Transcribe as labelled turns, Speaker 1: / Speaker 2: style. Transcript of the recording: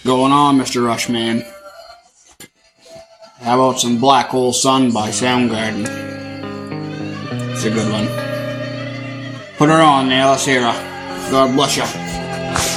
Speaker 1: going on, Mr. Rushman? How about some Black Hole Sun by Soundgarden? It's a good one. Put her on, now. Let's hear her. God bless you.